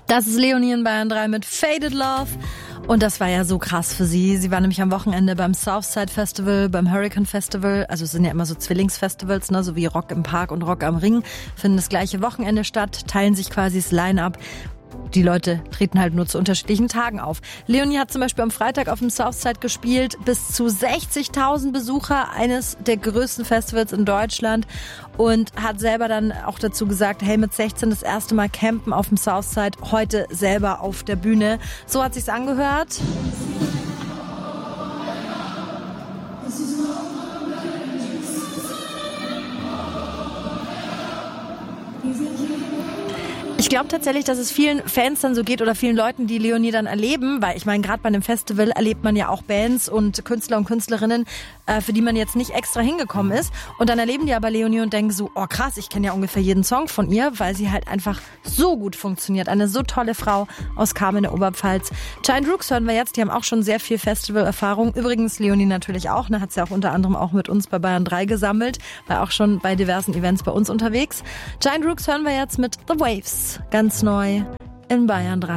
Das ist Leonie in Bayern 3 mit Faded Love. Und das war ja so krass für sie. Sie war nämlich am Wochenende beim Southside Festival, beim Hurricane Festival. Also es sind ja immer so Zwillingsfestivals, ne, so wie Rock im Park und Rock am Ring. Finden das gleiche Wochenende statt, teilen sich quasi das Line-Up. Die Leute treten halt nur zu unterschiedlichen Tagen auf. Leonie hat zum Beispiel am Freitag auf dem Southside gespielt. Bis zu 60.000 Besucher, eines der größten Festivals in Deutschland. Und hat selber dann auch dazu gesagt, hey, mit 16 das erste Mal campen auf dem Southside, heute selber auf der Bühne. So hat sich's angehört. Ich glaube tatsächlich, dass es vielen Fans dann so geht oder vielen Leuten, die Leonie dann erleben, weil ich meine, gerade bei einem Festival erlebt man ja auch Bands und Künstler und Künstlerinnen, für die man jetzt nicht extra hingekommen ist. Und dann erleben die aber Leonie und denken so, oh krass, ich kenne ja ungefähr jeden Song von ihr, weil sie halt einfach so gut funktioniert. Eine so tolle Frau aus Kamen in der Oberpfalz. Giant Rooks hören wir jetzt, die haben auch schon sehr viel Festivalerfahrung. Übrigens Leonie natürlich auch, ne, hat sie ja auch unter anderem auch mit uns bei Bayern 3 gesammelt, war auch schon bei diversen Events bei uns unterwegs. Giant Rooks hören wir jetzt mit The Waves. Ganz neu in Bayern 3.